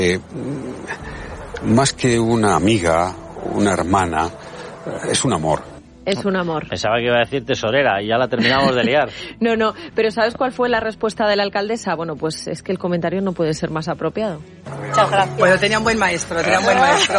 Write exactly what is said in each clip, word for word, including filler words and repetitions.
Eh, más que una amiga, una hermana, es un amor. Es un amor. Pensaba que iba a decir tesorera y ya la terminamos de liar. No, no, pero ¿sabes cuál fue la respuesta de la alcaldesa? Bueno, pues es que el comentario no puede ser más apropiado. Muchas gracias. Bueno, tenía un buen maestro, tenía un buen maestro.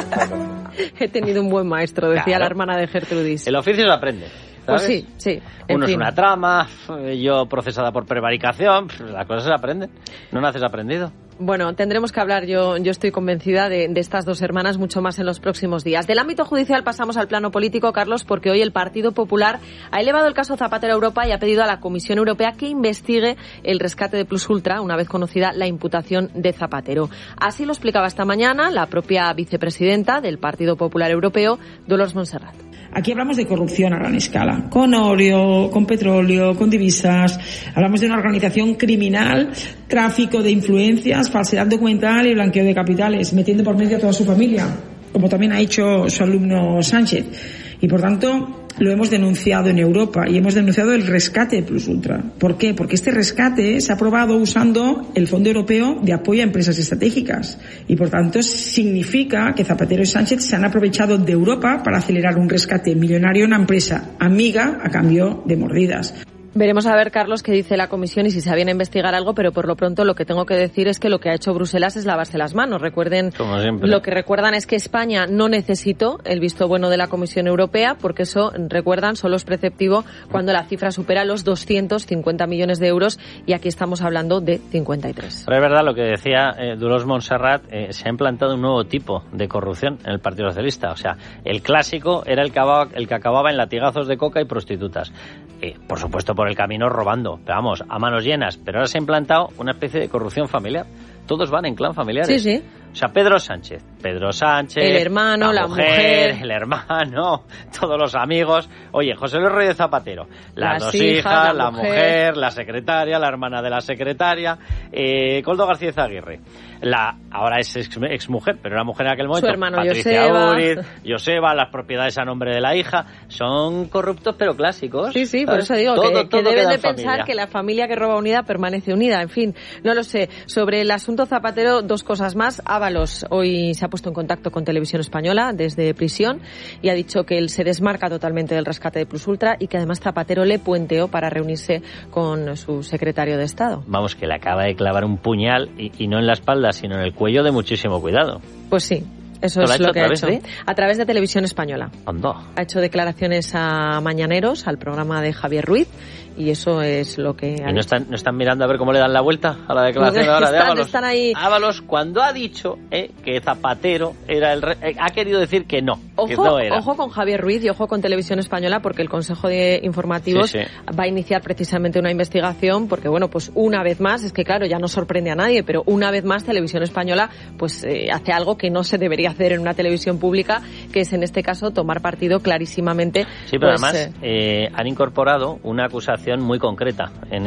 He tenido un buen maestro, decía Claro. la hermana de Gertrudis. El oficio se aprende, ¿sabes? Pues sí, sí. En Uno fin. es una trama, yo procesada por prevaricación, las cosas se aprenden. No naces aprendido. Bueno, tendremos que hablar, yo, yo estoy convencida de, de estas dos hermanas mucho más en los próximos días. Del ámbito judicial pasamos al plano político, Carlos, porque hoy el Partido Popular ha elevado el caso Zapatero a Europa y ha pedido a la Comisión Europea que investigue el rescate de Plus Ultra, una vez conocida la imputación de Zapatero. Así lo explicaba esta mañana la propia vicepresidenta del Partido Popular Europeo, Dolors Montserrat. Aquí hablamos de corrupción a gran escala, con oro, con petróleo, con divisas. Hablamos de una organización criminal, tráfico de influencias, falsedad documental y blanqueo de capitales, metiendo por medio a toda su familia, como también ha hecho su alumno Sánchez. Y por tanto, lo hemos denunciado en Europa y hemos denunciado el rescate de Plus Ultra. ¿Por qué? Porque este rescate se ha aprobado usando el Fondo Europeo de Apoyo a Empresas Estratégicas. Y por tanto, significa que Zapatero y Sánchez se han aprovechado de Europa para acelerar un rescate millonario a una empresa amiga a cambio de mordidas. Veremos a ver, Carlos, qué dice la Comisión y si se viene a investigar algo, pero por lo pronto lo que tengo que decir es que lo que ha hecho Bruselas es lavarse las manos. Recuerden, Como siempre. Lo que recuerdan es que España no necesitó el visto bueno de la Comisión Europea, porque eso, recuerdan, solo es preceptivo cuando la cifra supera los doscientos cincuenta millones de euros y aquí estamos hablando de cincuenta y tres. Pero es verdad lo que decía eh, Dolors Montserrat, eh, se ha implantado un nuevo tipo de corrupción en el Partido Socialista. O sea, el clásico era el que acababa, el que acababa en latigazos de coca y prostitutas. Eh, por supuesto, por el camino robando, pero vamos, a manos llenas. Pero ahora se ha implantado una especie de corrupción familiar. Todos van en clan familiares. Sí, sí. O sea, Pedro Sánchez, Pedro Sánchez, el hermano, la, la mujer, mujer, el hermano, todos los amigos. Oye, José Luis Rodríguez Zapatero, las, las dos hijas, hijas la, la mujer. mujer, la secretaria, la hermana de la secretaria, eh, Koldo García Aguirre. La, ahora es ex, ex mujer, pero era mujer en aquel momento. Su hermano Patricia Joseba. Uriz, Joseba, las propiedades a nombre de la hija. Son corruptos pero clásicos. Sí, sí, por eso digo todo, que, todo que deben de pensar familia. Que la familia que roba unida permanece unida. En fin, no lo sé. Sobre el asunto Zapatero, dos cosas más. Ábalos hoy se ha puesto en contacto con Televisión Española desde prisión y ha dicho que él se desmarca totalmente del rescate de Plus Ultra y que además Zapatero le puenteó para reunirse con su secretario de Estado. Vamos, que le acaba de clavar un puñal y, y no en la espalda, sino en el cuello de muchísimo cuidado. Pues sí. Eso es lo que ha hecho. ¿De? A través de Televisión Española. Ando. Ha hecho declaraciones a Mañaneros, al programa de Javier Ruiz, y eso es lo que ha ¿Y no están, no están mirando a ver cómo le dan la vuelta a la declaración ahora están, de Ábalos? Están ahí. Ábalos, cuando ha dicho eh, que Zapatero era el... Re... Eh, ha querido decir que no, ojo, que no era. Ojo con Javier Ruiz y ojo con Televisión Española, porque el Consejo de Informativos sí, sí. va a iniciar precisamente una investigación, porque bueno, pues una vez más, es que claro, ya no sorprende a nadie, pero una vez más Televisión Española pues eh, hace algo que no se debería hacer en una televisión pública, que es en este caso tomar partido clarísimamente. Sí, pero pues, además eh, han incorporado una acusación muy concreta en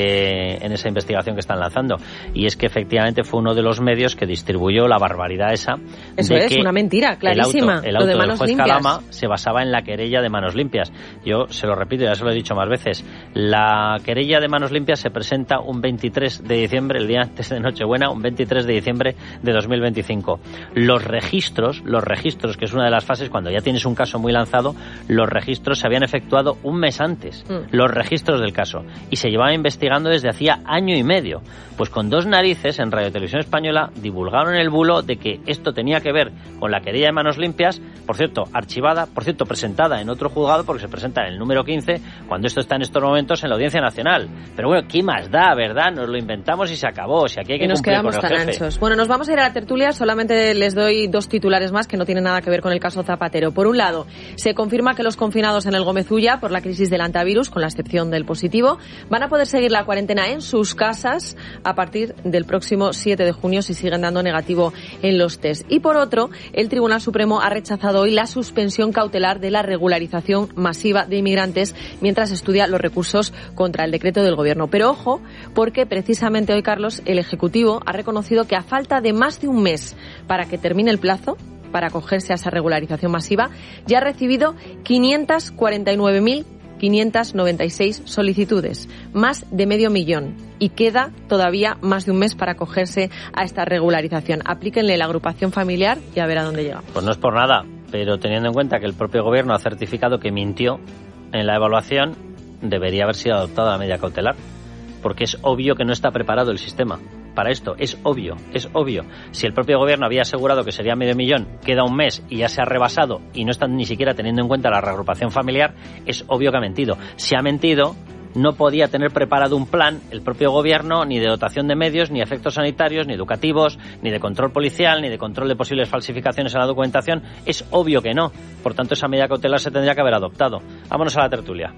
ese en esa investigación que están lanzando, y es que efectivamente fue uno de los medios que distribuyó la barbaridad esa. Eso de es que una mentira clarísima. El auto, el auto lo de del manos juez limpias. Calama se basaba en la querella de Manos Limpias. Yo se lo repito, ya se lo he dicho más veces. La querella de Manos Limpias se presenta un veintitrés de diciembre, el día antes de Nochebuena, un veintitrés de diciembre de dos mil veinticinco. Los registros, los registros, que es una de las fases cuando ya tienes un caso muy lanzado, los registros se habían efectuado un mes antes, mm. los registros del caso, y se llevaba investigando desde hacía año y medio. Pues con dos narices en Radio Televisión Española divulgaron el bulo de que esto tenía que ver con la querella de Manos Limpias, por cierto, archivada, por cierto, presentada en otro juzgado, porque se presenta en el número quince, cuando esto está en estos momentos en la Audiencia Nacional. Pero bueno, ¿qué más da, verdad? Nos lo inventamos y se acabó. Si aquí hay que y nos cumplir quedamos con el tan jefe. anchos. Bueno, nos vamos a ir a la tertulia, solamente les doy dos titulares más que no tienen nada que ver con el caso Zapatero. Por un lado, se confirma que los confinados en el Gómez Ulla por la crisis del antivirus, con la excepción del positivo, van a poder seguir la cuarentena en sus casas a partir del próximo siete de junio si siguen dando negativo en los test. Y por otro, el Tribunal Supremo ha rechazado hoy la suspensión cautelar de la regularización masiva de inmigrantes mientras estudia los recursos contra el decreto del Gobierno. Pero ojo, porque precisamente hoy, Carlos, el Ejecutivo ha reconocido que a falta de más de un mes para que termine el plazo para acogerse a esa regularización masiva, ya ha recibido quinientas cuarenta y nueve mil quinientas noventa y seis solicitudes, más de medio millón. Y queda todavía más de un mes para acogerse a esta regularización. Aplíquenle la agrupación familiar y a ver a dónde llega. Pues no es por nada, pero teniendo en cuenta que el propio gobierno ha certificado que mintió en la evaluación, debería haber sido adoptada la medida cautelar, porque es obvio que no está preparado el sistema para esto, es obvio, es obvio. Si el propio gobierno había asegurado que sería medio millón, queda un mes y ya se ha rebasado y no están ni siquiera teniendo en cuenta la reagrupación familiar, es obvio que ha mentido. Si ha mentido, no podía tener preparado un plan el propio gobierno, ni de dotación de medios, ni efectos sanitarios, ni educativos, ni de control policial, ni de control de posibles falsificaciones en la documentación. Es obvio que no. Por tanto, esa medida cautelar se tendría que haber adoptado. Vámonos a la tertulia.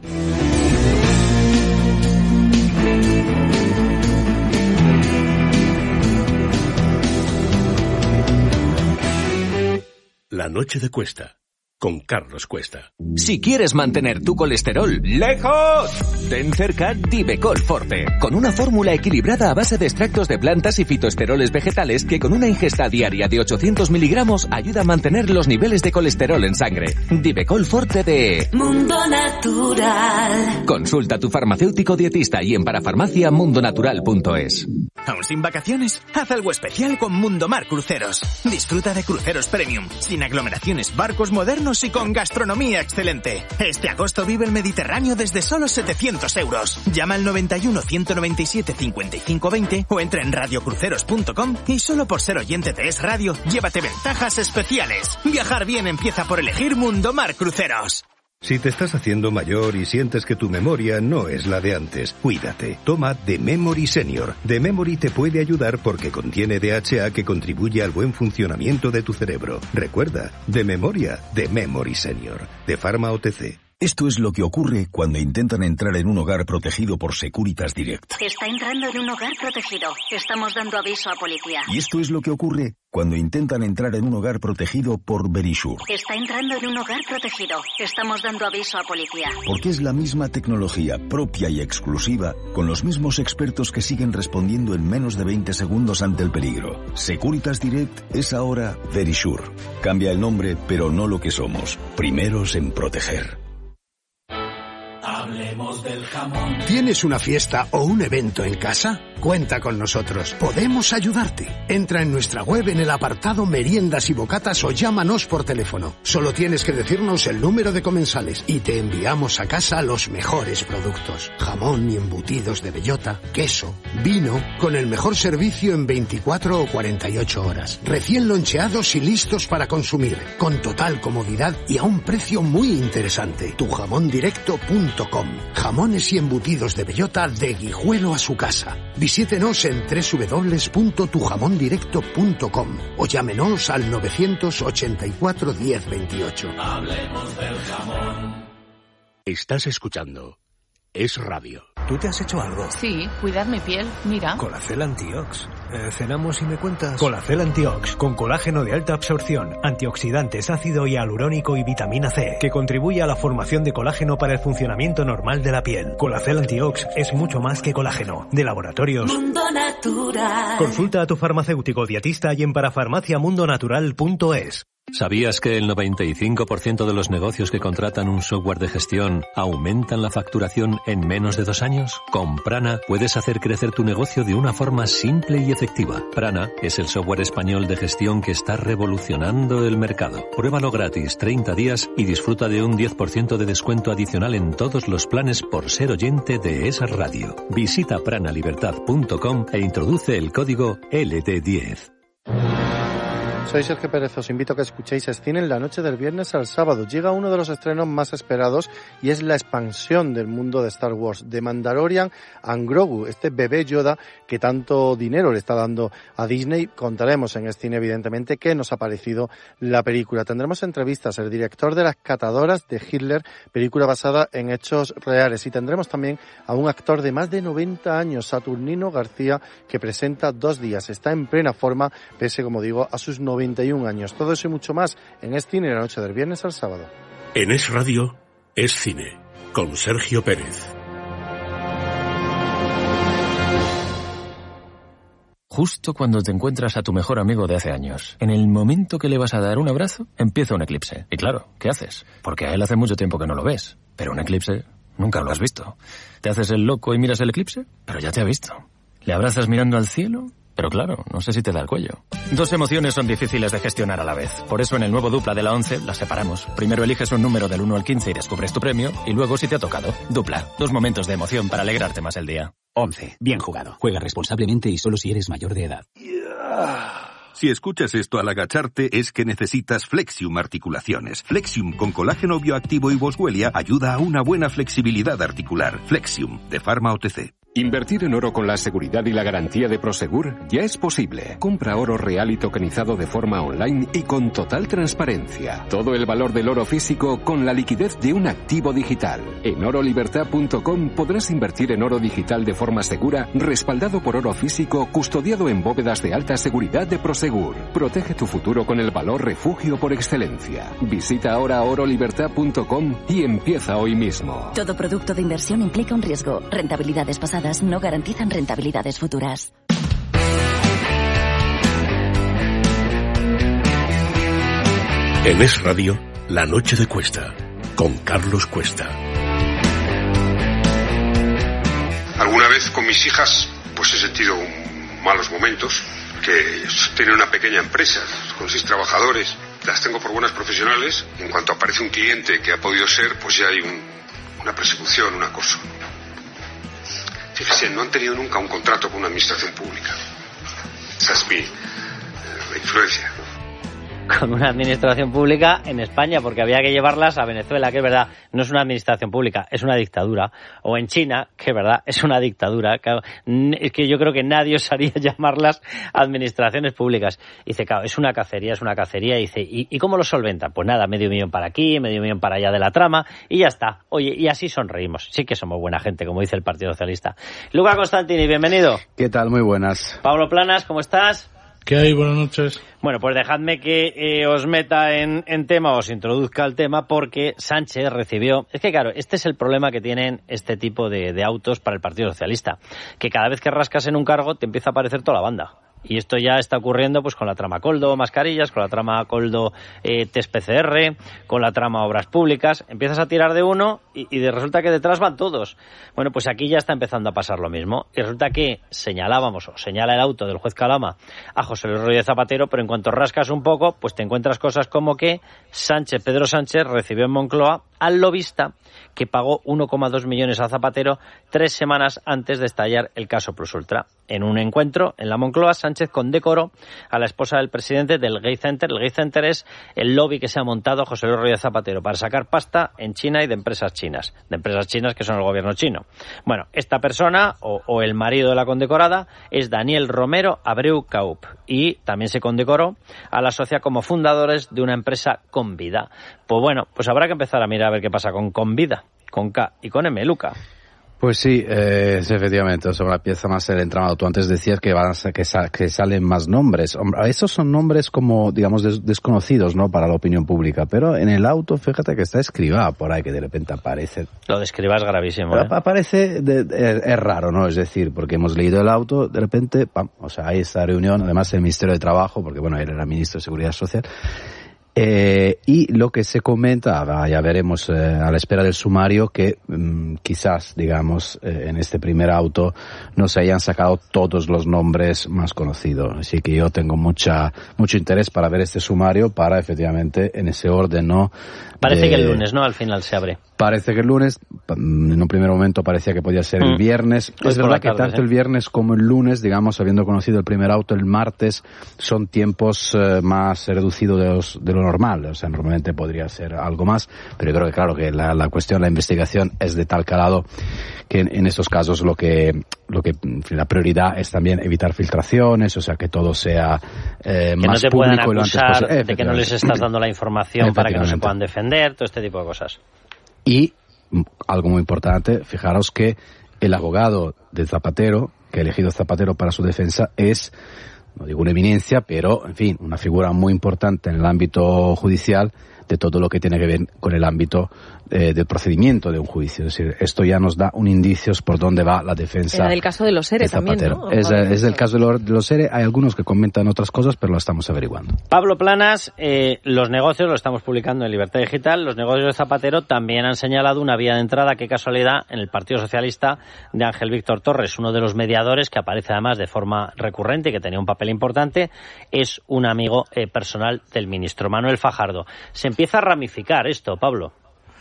La noche de Cuesta, con Carlos Cuesta. Si quieres mantener tu colesterol lejos, ten cerca Divecol Forte, con una fórmula equilibrada a base de extractos de plantas y fitoesteroles vegetales que con una ingesta diaria de ochocientos miligramos ayuda a mantener los niveles de colesterol en sangre. Divecol Forte de Mundo Natural. Consulta a tu farmacéutico dietista y en parafarmacia mundonatural punto es. ¿Aún sin vacaciones? Haz algo especial con Mundomar Cruceros. Disfruta de cruceros premium, sin aglomeraciones, barcos modernos y con gastronomía excelente. Este agosto vive el Mediterráneo desde solo setecientos euros. Llama al noventa y uno, ciento noventa y siete, cincuenta y cinco veinte o entra en radio cruceros punto com y solo por ser oyente de Es Radio, llévate ventajas especiales. Viajar bien empieza por elegir Mundomar Cruceros. Si te estás haciendo mayor y sientes que tu memoria no es la de antes, cuídate. Toma The Memory Senior. The Memory te puede ayudar porque contiene D H A que contribuye al buen funcionamiento de tu cerebro. Recuerda, de memoria, The Memory Senior. De Pharma O T C. Esto es lo que ocurre cuando intentan entrar en un hogar protegido por Securitas Direct. Está entrando en un hogar protegido. Estamos dando aviso a policía. Y esto es lo que ocurre cuando intentan entrar en un hogar protegido por Verisure. Está entrando en un hogar protegido. Estamos dando aviso a policía. Porque es la misma tecnología propia y exclusiva, con los mismos expertos que siguen respondiendo en menos de veinte segundos ante el peligro. Securitas Direct es ahora Verisure. Cambia el nombre, pero no lo que somos. Primeros en proteger. Hablemos del jamón. ¿Tienes una fiesta o un evento en casa? Cuenta con nosotros. Podemos ayudarte. Entra en nuestra web en el apartado Meriendas y Bocatas o llámanos por teléfono. Solo tienes que decirnos el número de comensales y te enviamos a casa los mejores productos. Jamón y embutidos de bellota, queso, vino, con el mejor servicio en veinticuatro o cuarenta y ocho horas. Recién loncheados y listos para consumir, con total comodidad y a un precio muy interesante. tu jamón directo punto com. Jamones y embutidos de bellota de Guijuelo a su casa. Visítenos en doble u doble u doble u punto tu jamón directo punto com o llámenos al novecientos ochenta y cuatro, diez veintiocho. Hablemos del jamón. Estás escuchando Es Radio. ¿Tú te has hecho algo? Sí, cuidar mi piel, mira. Colacel Antiox. Eh, ¿Cenamos y me cuentas? Colacel Antiox, con colágeno de alta absorción, antioxidantes, ácido hialurónico y vitamina C, que contribuye a la formación de colágeno para el funcionamiento normal de la piel. Colacel Antiox es mucho más que colágeno. De Laboratorios Mundo Natural. Consulta a tu farmacéutico dietista y en parafarmacia mundo natural punto es. ¿Sabías que el noventa y cinco por ciento de los negocios que contratan un software de gestión aumentan la facturación en menos de dos años? Con Prana puedes hacer crecer tu negocio de una forma simple y efectiva. Prana es el software español de gestión que está revolucionando el mercado. Pruébalo gratis treinta días y disfruta de un diez por ciento de descuento adicional en todos los planes por ser oyente de esa radio. Visita prana libertad punto com e introduce el código L T diez. Soy Sergio Pérez, os invito a que escuchéis Cine en la noche del viernes al sábado. Llega uno de los estrenos más esperados y es la expansión del mundo de Star Wars, de Mandalorian and Grogu, este bebé Yoda que tanto dinero le está dando a Disney. Contaremos en Cine, evidentemente, qué nos ha parecido la película. Tendremos entrevistas, el director de Las Catadoras de Hitler, película basada en hechos reales, y tendremos también a un actor de más de noventa años, Saturnino García, que presenta Dos días. Está en plena forma, pese, como digo, a sus noventa y un años. Todo eso y mucho más en Es Cine, la noche del viernes al sábado. En Es Radio, Es Cine, con Sergio Pérez. Justo cuando te encuentras a tu mejor amigo de hace años, en el momento que le vas a dar un abrazo, empieza un eclipse. Y claro, ¿qué haces? Porque a él hace mucho tiempo que no lo ves. Pero un eclipse Nunca lo has visto. Te haces el loco y miras el eclipse, pero ya te ha visto. Le abrazas mirando al cielo, pero claro, no sé si te da el cuello. Dos emociones son difíciles de gestionar a la vez. Por eso en el nuevo Dupla de la once las separamos. Primero eliges un número del uno al quince y descubres tu premio, y luego si te ha tocado. Dupla, dos momentos de emoción para alegrarte más el día. once. Bien jugado. Juega responsablemente y solo si eres mayor de edad. Si escuchas esto al agacharte es que necesitas Flexium Articulaciones. Flexium con colágeno bioactivo y boswellia ayuda a una buena flexibilidad articular. Flexium, de Pharma O T C. Invertir en oro con la seguridad y la garantía de Prosegur ya es posible. Compra oro real y tokenizado de forma online y con total transparencia. Todo el valor del oro físico con la liquidez de un activo digital. En oro libertad punto com podrás invertir en oro digital de forma segura, respaldado por oro físico, custodiado en bóvedas de alta seguridad de Prosegur. Protege tu futuro con el valor refugio por excelencia. Visita ahora oro libertad punto com y empieza hoy mismo. Todo producto de inversión implica un riesgo. Rentabilidades pasadas no garantizan rentabilidades futuras. En Es Radio, La Noche de Cuesta, con Carlos Cuesta. Alguna vez con mis hijas, pues he sentido malos momentos, que tienen una pequeña empresa con seis trabajadores, las tengo por buenas profesionales. En cuanto aparece un cliente que ha podido ser, pues ya hay un, una persecución, un acoso. Fíjese, no han tenido nunca un contrato con una administración pública. Esa es mi eh, influencia. Con una administración pública en España, porque había que llevarlas a Venezuela, que es verdad, no es una administración pública, es una dictadura. O en China, que es verdad, es una dictadura. Es que yo creo que nadie osaría llamarlas administraciones públicas. Dice, claro, es una cacería, es una cacería. Dice, ¿y, ¿y cómo lo solventan? Pues nada, medio millón para aquí, medio millón para allá de la trama, y ya está. Oye, y así sonreímos. Sí que somos buena gente, como dice el Partido Socialista. Luca Constantini, bienvenido. ¿Qué tal? Muy buenas. Pablo Planas, ¿cómo estás? ¿Qué hay? Buenas noches. Bueno, pues dejadme que eh, os meta en, en tema, os introduzca el tema, porque Sánchez recibió... Es que claro, este es el problema que tienen este tipo de, de autos para el Partido Socialista, que cada vez que rascas en un cargo te empieza a aparecer toda la banda. Y esto ya está ocurriendo pues con la trama Coldo mascarillas, con la trama Coldo eh, test P C R, con la trama obras públicas. Empiezas a tirar de uno y, y resulta que detrás van todos. Bueno, pues aquí ya está empezando a pasar lo mismo. Y resulta que señalábamos, o señala el auto del juez Calama a José Luis Rodríguez Zapatero, pero en cuanto rascas un poco, pues te encuentras cosas como que Sánchez, Pedro Sánchez, recibió en Moncloa al lobista que pagó uno coma dos millones a Zapatero tres semanas antes de estallar el caso Plus Ultra. En un encuentro en la Moncloa, Sánchez condecoró a la esposa del presidente del Gay Center. El Gay Center es el lobby que se ha montado José Luis Rodríguez Zapatero para sacar pasta en China y de empresas chinas. De empresas chinas que son el gobierno chino. Bueno, esta persona, o, o el marido de la condecorada, es Daniel Romero Abreu Caup. Y también se condecoró a la socia como fundadores de una empresa Convida. Pues bueno, pues habrá que empezar a mirar a ver qué pasa con Convida, con K y con M, Luca. Pues sí, eh, efectivamente, sobre la pieza más el entramado. Tú antes decías que van a, que, sa, que salen más nombres. Hombre, esos son nombres como, digamos, des, desconocidos, ¿no? Para la opinión pública. Pero en el auto, fíjate que está Escrivá por ahí, que de repente aparece. Lo de Escrivá es gravísimo, ¿eh? Aparece, de, de, es raro, ¿no? Es decir, porque hemos leído el auto, de repente, pam, o sea, hay esta reunión, además el Ministerio de Trabajo, porque bueno, él era ministro de Seguridad Social. Eh, y lo que se comenta, ya veremos eh, a la espera del sumario, que mm, quizás, digamos, eh, en este primer auto no se hayan sacado todos los nombres más conocidos. Así que yo tengo mucha mucho interés para ver este sumario, para efectivamente en ese orden, ¿no? Parece de... que el lunes, ¿no? Al final se abre. Parece que el lunes, en un primer momento parecía que podía ser el viernes. Mm. Es verdad que tarde, tanto ¿eh? el viernes como el lunes, digamos, habiendo conocido el primer auto el martes, son tiempos eh, más reducidos de, los, de lo normal. O sea, normalmente podría ser algo más, pero yo creo que claro que la, la cuestión, la investigación es de tal calado que en, en estos casos lo que, lo que, en fin, la prioridad es también evitar filtraciones, o sea, que todo sea eh, que más no te público puedan y lo antes acusar posible. De que no les estás dando la información para que no se puedan defender, todo este tipo de cosas. Y algo muy importante, fijaros que el abogado de Zapatero, que ha elegido Zapatero para su defensa, es, no digo una eminencia, pero, en fin, una figura muy importante en el ámbito judicial, de todo lo que tiene que ver con el ámbito eh, del procedimiento de un juicio. Es decir, esto ya nos da un indicio por dónde va la defensa. Era del caso de los ERE también, ¿no? Es, es el caso de los, de los ERE. Hay algunos que comentan otras cosas, pero lo estamos averiguando. Pablo Planas, eh, los negocios, lo estamos publicando en Libertad Digital, los negocios de Zapatero también han señalado una vía de entrada, qué casualidad, en el Partido Socialista de Ángel Víctor Torres, uno de los mediadores que aparece además de forma recurrente y que tenía un papel importante, es un amigo eh, personal del ministro Manuel Fajardo. Se empieza a ramificar esto, Pablo.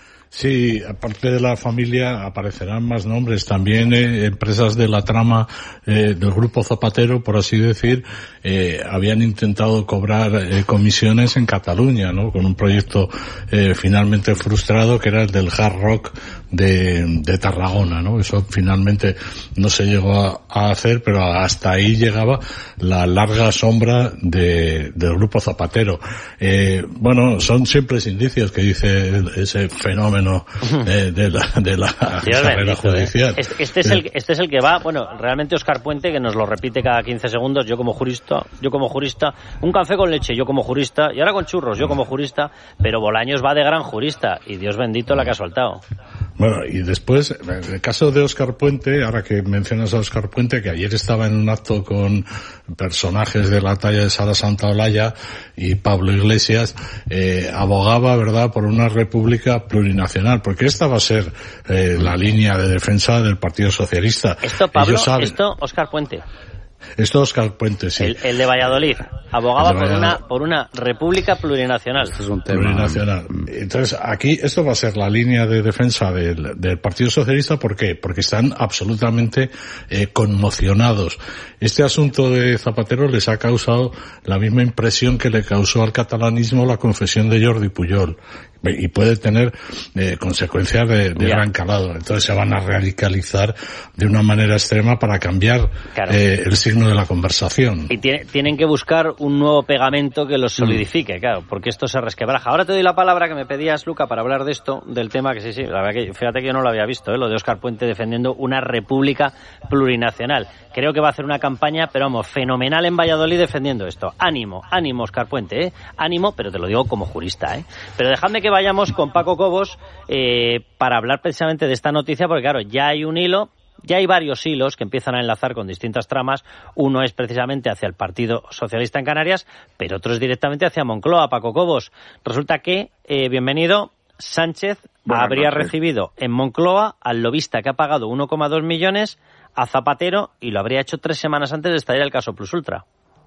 Sí, aparte de la familia aparecerán más nombres, también eh, empresas de la trama eh, del grupo Zapatero, por así decir, eh, habían intentado cobrar eh, comisiones en Cataluña, ¿no? Con un proyecto eh, finalmente frustrado que era el del Hard Rock de, de Tarragona, ¿no? Eso finalmente no se llegó a, a hacer, pero hasta ahí llegaba la larga sombra de, del grupo Zapatero. Eh, bueno, son simples indicios que dice ese fenómeno de, de la, de la carrera judicial. Este, este, es el, este es el que va, bueno, realmente Óscar Puente, que nos lo repite cada quince segundos, yo como jurista, yo como jurista, un café con leche, yo como jurista, y ahora con churros, yo como jurista, pero Bolaños va de gran jurista, y Dios bendito la que ha soltado. Bueno, y después, en el caso de Óscar Puente, ahora que mencionas a Óscar Puente, que ayer estaba en un acto con personajes de la talla de Sara Santaolalla y Pablo Iglesias, eh, abogaba, ¿verdad?, por una república plurinacional, porque esta va a ser eh, la línea de defensa del Partido Socialista. Esto, Pablo, esto, Óscar Puente. Esto Óscar Puente, sí. El, el de Valladolid. Abogaba de Valladolid. por una por una república plurinacional. Este es un tema. Plurinacional. Entonces, aquí esto va a ser la línea de defensa del, del Partido Socialista. ¿Por qué? Porque están absolutamente eh, conmocionados. Este asunto de Zapatero les ha causado la misma impresión que le causó al catalanismo la confesión de Jordi Pujol. Y puede tener eh, consecuencias de, de gran calado. Entonces se van a radicalizar de una manera extrema para cambiar claro. eh, el signo de la conversación. Y tiene, tienen que buscar un nuevo pegamento que los solidifique, mm. claro, porque esto se resquebraja. Ahora te doy la palabra que me pedías, Luca, para hablar de esto, del tema que sí, sí, la verdad que fíjate que yo no lo había visto, ¿eh? Lo de Óscar Puente defendiendo una república plurinacional. Creo que va a hacer una campaña, pero vamos, fenomenal en Valladolid defendiendo esto. Ánimo, ánimo, Óscar Puente, ¿eh? Ánimo, pero te lo digo como jurista, ¿eh? Pero dejadme que vayamos con Paco Cobos eh, para hablar precisamente de esta noticia, porque claro, ya hay un hilo, ya hay varios hilos que empiezan a enlazar con distintas tramas. Uno es precisamente hacia el Partido Socialista en Canarias, pero otro es directamente hacia Moncloa. Paco Cobos, resulta que, eh, bienvenido, Sánchez Buenas habría noches. recibido en Moncloa al lobista que ha pagado uno coma dos millones a Zapatero y lo habría hecho tres semanas antes de estallar el caso Plus Ultra.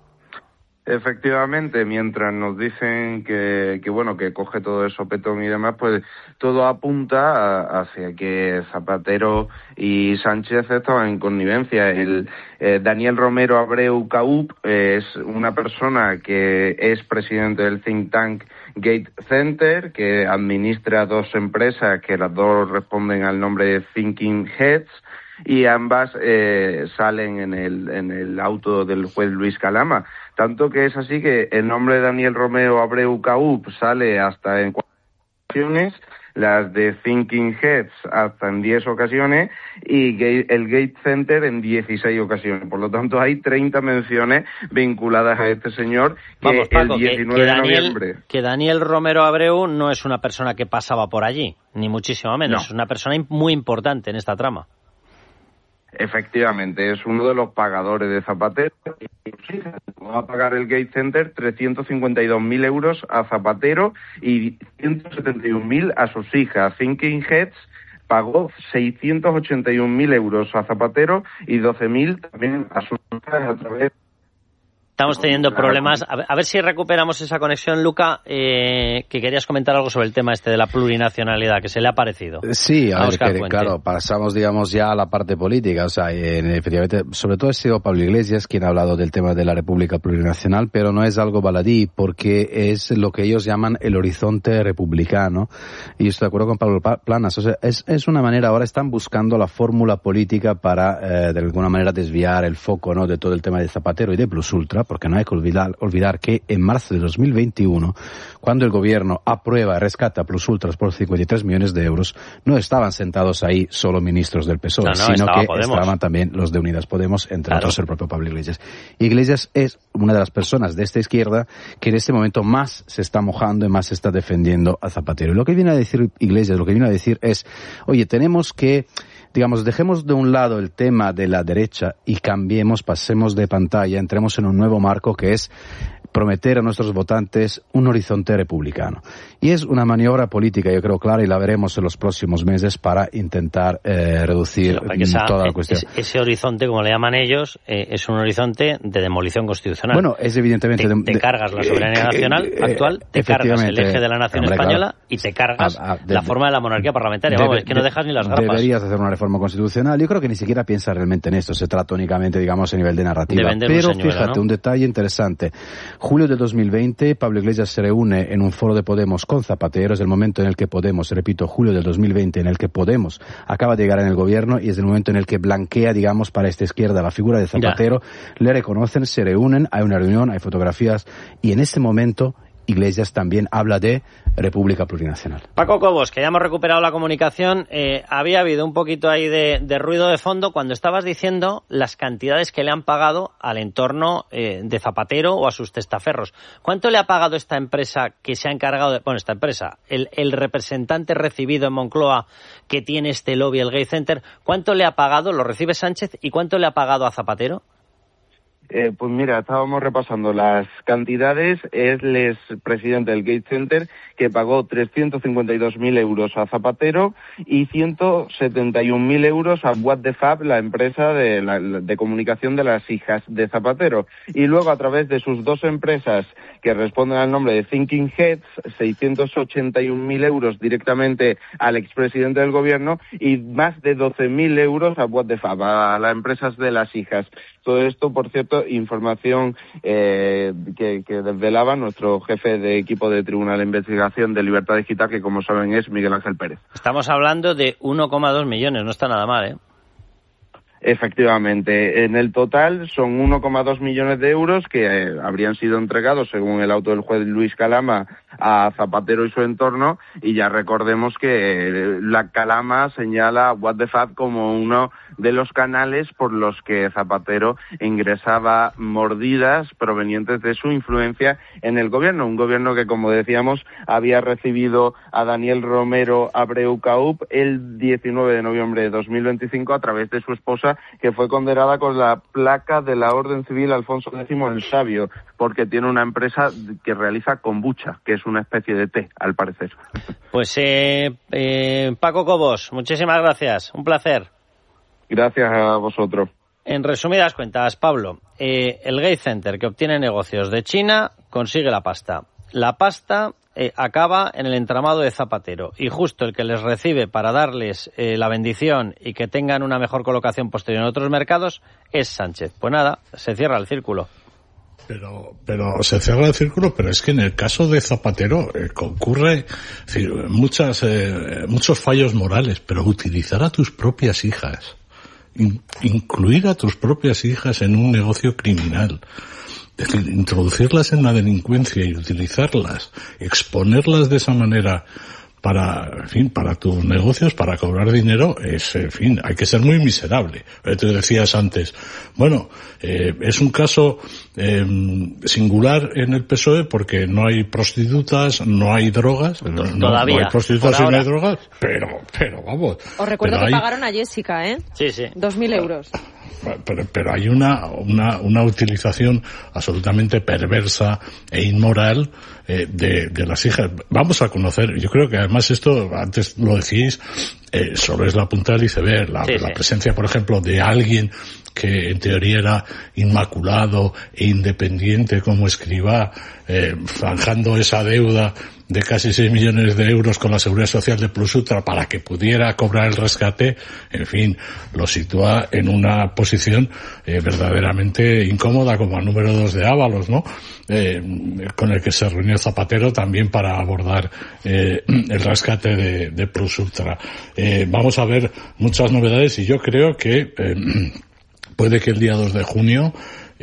Efectivamente, mientras nos dicen que, que bueno, que coge todo el sopetón y demás, pues todo apunta a, hacia que Zapatero y Sánchez estaban en connivencia. El eh, Daniel Romero Abreu Caup eh, es una persona que es presidente del think tank Gate Center, que administra dos empresas que las dos responden al nombre de Thinking Heads, y ambas eh, salen en el en el auto del juez Luis Calama. Tanto que es así que el nombre de Daniel Romero Abreu Caup sale hasta en cuatro ocasiones, las de Thinking Heads hasta en diez ocasiones y el Gate Center en dieciséis ocasiones. Por lo tanto, hay treinta menciones vinculadas a este señor que Vamos, Paco, el diecinueve que, que Daniel, de noviembre... Que Daniel Romero Abreu no es una persona que pasaba por allí, ni muchísimo menos. No. Es una persona muy importante en esta trama. Efectivamente, es uno de los pagadores de Zapatero. Va a pagar el Gate Center trescientos cincuenta y dos mil euros a Zapatero y ciento setenta y un mil a sus hijas. Thinking Heads pagó seiscientos ochenta y un mil euros a Zapatero y doce mil también a sus hijas a través. Estamos teniendo problemas. A ver, a ver si recuperamos esa conexión, Luca, eh, que querías comentar algo sobre el tema este de la plurinacionalidad, que se le ha parecido. Sí, a, a ver, que, Puente. claro, pasamos, digamos, ya a la parte política. O sea, en, efectivamente, sobre todo ha sido Pablo Iglesias quien ha hablado del tema de la República Plurinacional, pero no es algo baladí, porque es lo que ellos llaman el horizonte republicano. Y estoy de acuerdo con Pablo Planas. O sea, es, es una manera, ahora están buscando la fórmula política para, eh, de alguna manera, desviar el foco, ¿no?, de todo el tema de Zapatero y de Plus Ultra, izquierda, porque no hay que olvidar, olvidar que en marzo de dos mil veintiuno, cuando el gobierno aprueba y rescata Plus Ultras por cincuenta y tres millones de euros, no estaban sentados ahí solo ministros del P S O E, no, no, sino que Podemos. estaban también los de Unidas Podemos, entre claro. otros el propio Pablo Iglesias. Iglesias es una de las personas de esta izquierda que en este momento más se está mojando y más se está defendiendo a Zapatero. Y lo que viene a decir Iglesias, lo que viene a decir es, oye, tenemos que, digamos, dejemos de un lado el tema de la derecha y cambiemos, pasemos de pantalla, entremos en un nuevo marco que es prometer a nuestros votantes un horizonte republicano. Y es una maniobra política, yo creo, clara, y la veremos en los próximos meses para intentar eh, reducir sí, esa, toda la cuestión. Ese, ese horizonte, como le llaman ellos, eh, es un horizonte de demolición constitucional. Bueno, es evidentemente... Te, de, te cargas la soberanía eh, nacional eh, actual, te cargas el eje de la nación hombre, española claro. y te cargas a, a, de, la forma de la monarquía parlamentaria. Vamos, de, es que no dejas ni las grapas. Deberías hacer una reforma constitucional. Yo creo que ni siquiera piensa realmente en esto. Se trata únicamente, digamos, a nivel de narrativa. De Pero un señuelo, fíjate, ¿no? un detalle interesante. Julio de dos mil veinte, Pablo Iglesias se reúne en un foro de Podemos con Zapatero. Es el momento en el que Podemos, repito, julio del dos mil veinte, en el que Podemos acaba de llegar en el gobierno y es el momento en el que blanquea, digamos, para esta izquierda la figura de Zapatero. Ya. Le reconocen, se reúnen, hay una reunión, hay fotografías y en este momento Iglesias también habla de República Plurinacional. Paco Cobos, que ya hemos recuperado la comunicación, eh, había habido un poquito ahí de, de ruido de fondo cuando estabas diciendo las cantidades que le han pagado al entorno eh, de Zapatero o a sus testaferros. ¿Cuánto le ha pagado esta empresa que se ha encargado de... Bueno, esta empresa, el, el representante recibido en Moncloa que tiene este lobby, el Gate Center, ¿cuánto le ha pagado, lo recibe Sánchez, y cuánto le ha pagado a Zapatero? Eh, pues mira, estábamos repasando las cantidades. Es el presidente del Gate Center que pagó trescientos cincuenta y dos mil euros a Zapatero y ciento setenta y un mil euros a What the Fab, la empresa de, la, de comunicación de las hijas de Zapatero. Y luego, a través de sus dos empresas que responden al nombre de Thinking Heads, seiscientos ochenta y un mil euros directamente al expresidente del gobierno y más de doce mil euros a What the Fab, a las empresas de las hijas. Todo esto, por cierto, información eh, que, que desvelaba nuestro jefe de equipo de Tribunal de Investigación de Libertad Digital, que como saben es Miguel Ángel Pérez. Estamos hablando de uno coma dos millones, no está nada mal, ¿eh? Efectivamente, en el total son uno coma dos millones de euros que eh, habrían sido entregados, según el auto del juez Luis Calama, a Zapatero y su entorno, y ya recordemos que eh, la Calama señala a What the Fab como uno de los canales por los que Zapatero ingresaba mordidas provenientes de su influencia en el gobierno, un gobierno que, como decíamos, había recibido a Daniel Romero Abreu Caup el diecinueve de noviembre de dos mil veinticinco a través de su esposa, que fue condenada con la placa de la Orden Civil Alfonso X el Sabio, porque tiene una empresa que realiza kombucha, que es una especie de té, al parecer. Pues eh, eh, Paco Cobos, muchísimas gracias, un placer. Gracias a vosotros. En resumidas cuentas, Pablo, eh, el Gate Center que obtiene negocios de China consigue la pasta. La pasta eh, acaba en el entramado de Zapatero y justo el que les recibe para darles eh, la bendición y que tengan una mejor colocación posterior en otros mercados es Sánchez. Pues nada, se cierra el círculo. Pero, pero se cierra el círculo, pero es que en el caso de Zapatero eh, ocurre es decir, muchas, eh, muchos fallos morales, pero utilizar a tus propias hijas, in, incluir a tus propias hijas en un negocio criminal, es decir, introducirlas en la delincuencia y utilizarlas, exponerlas de esa manera para, en fin, para tus negocios, para cobrar dinero, es, en fin, hay que ser muy miserable. Te decías antes, bueno, eh, es un caso eh, singular en el P S O E porque no hay prostitutas, no hay drogas, no, Todavía, no hay prostitutas y no hay drogas, pero, pero vamos. Os recuerdo que hay... pagaron a Jessica, ¿eh? Sí, sí. Dos mil euros. Pero, pero hay una, una, una utilización absolutamente perversa e inmoral eh, de, de las hijas. Vamos a conocer, yo creo que además esto, antes lo decís, eh, solo es la punta del iceberg, la, sí, la sí. presencia, por ejemplo, de alguien que en teoría era inmaculado e independiente como Escrivá, eh, zanjando esa deuda de casi seis millones de euros con la Seguridad Social de Plus Ultra para que pudiera cobrar el rescate, en fin, lo sitúa en una posición eh, verdaderamente incómoda como el número dos de Ábalos, ¿no? Eh, con el que se reunió Zapatero también para abordar eh, el rescate de, de Plus Ultra. Eh, vamos a ver muchas novedades y yo creo que eh, puede que el día dos de junio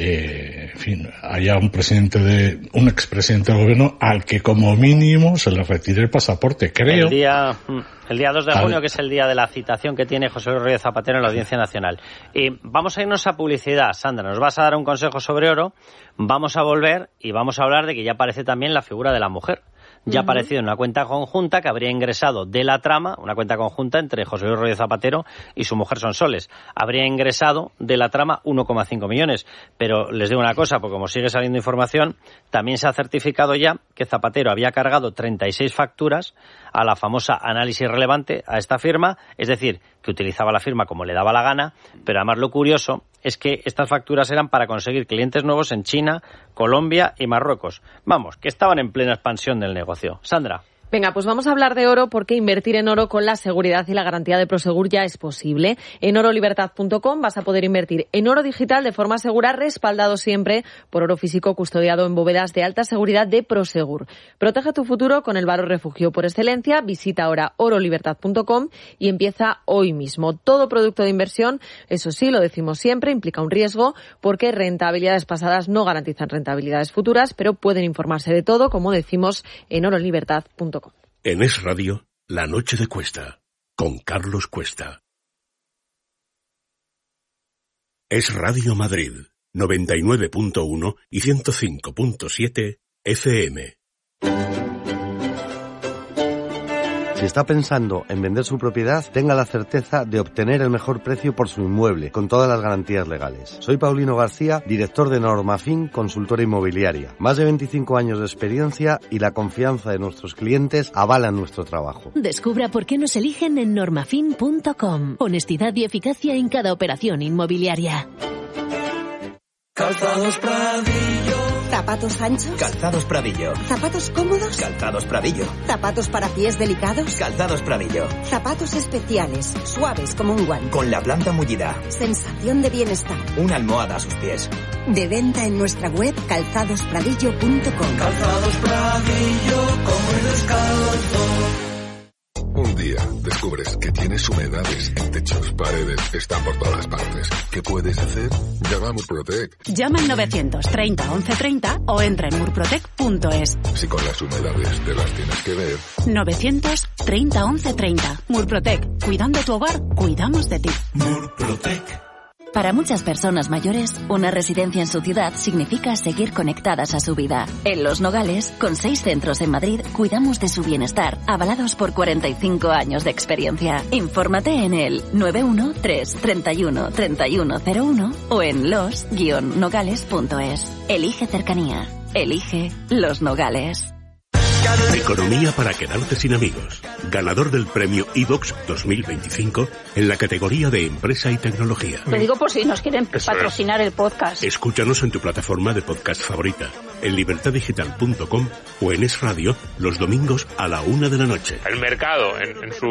eh, en fin, haya un presidente de, un expresidente del gobierno al que como mínimo se le retire el pasaporte, creo. El día, el día dos de junio, que es el día de la citación que tiene José Luis Rodríguez Zapatero en la Audiencia Nacional. Y vamos a irnos a publicidad. Sandra, nos vas a dar un consejo sobre oro, vamos a volver y vamos a hablar de que ya aparece también la figura de la mujer. Ya ha aparecido en una cuenta conjunta que habría ingresado de la trama, una cuenta conjunta entre José Luis Rodríguez Zapatero y su mujer Sonsoles. Habría ingresado de la trama uno coma cinco millones. Pero les digo una cosa, porque como sigue saliendo información, también se ha certificado ya que Zapatero había cargado treinta y seis facturas a la famosa Análisis Relevante, a esta firma, es decir, que utilizaba la firma como le daba la gana, pero además lo curioso es que estas facturas eran para conseguir clientes nuevos en China, Colombia y Marruecos. Vamos, que estaban en plena expansión del negocio. Sandra. Venga, pues vamos a hablar de oro porque invertir en oro con la seguridad y la garantía de Prosegur ya es posible. En oro libertad punto com vas a poder invertir en oro digital de forma segura, respaldado siempre por oro físico custodiado en bóvedas de alta seguridad de Prosegur. Protege tu futuro con el valor refugio por excelencia. Visita ahora oro libertad punto com y empieza hoy mismo. Todo producto de inversión, eso sí, lo decimos siempre, implica un riesgo porque rentabilidades pasadas no garantizan rentabilidades futuras, pero pueden informarse de todo, como decimos, en oro libertad punto com. En Es Radio, La Noche de Cuesta, con Carlos Cuesta. Es Radio Madrid, noventa y nueve punto uno y ciento cinco punto siete F M. Si está pensando en vender su propiedad, tenga la certeza de obtener el mejor precio por su inmueble, con todas las garantías legales. Soy Paulino García, director de Normafin, consultora inmobiliaria. Más de veinticinco años de experiencia y la confianza de nuestros clientes avalan nuestro trabajo. Descubra por qué nos eligen en normafin punto com. Honestidad y eficacia en cada operación inmobiliaria. Calzados Pradillo. ¿Zapatos anchos? Calzados Pradillo. ¿Zapatos cómodos? Calzados Pradillo. ¿Zapatos para pies delicados? Calzados Pradillo. Zapatos especiales, suaves como un guante. Con la planta mullida. Sensación de bienestar. Una almohada a sus pies. De venta en nuestra web calzados pradillo punto com. Calzados Pradillo, como el descalzo. Un día descubres que tienes humedades en techos, paredes, están por todas partes. ¿Qué puedes hacer? Llama a Murprotec. Llama al novecientos treinta once treinta o entra en murprotec punto es. Si con las humedades te las tienes que ver. novecientos treinta once treinta. Murprotec. Cuidando tu hogar, cuidamos de ti. Murprotec. Para muchas personas mayores, una residencia en su ciudad significa seguir conectadas a su vida. En Los Nogales, con seis centros en Madrid, cuidamos de su bienestar, avalados por cuarenta y cinco años de experiencia. Infórmate en el nueve uno tres, treinta y uno, treinta y uno cero uno o en los guion nogales punto es. Elige cercanía. Elige Los Nogales. Economía para quedarte sin amigos. Ganador del premio iVox dos mil veinticinco en la categoría de empresa y tecnología. Lo digo por si nos quieren Eso patrocinar es. el podcast. Escúchanos en tu plataforma de podcast favorita, en libertad digital punto com o en Es Radio los domingos a la una de la noche. El mercado en, en su...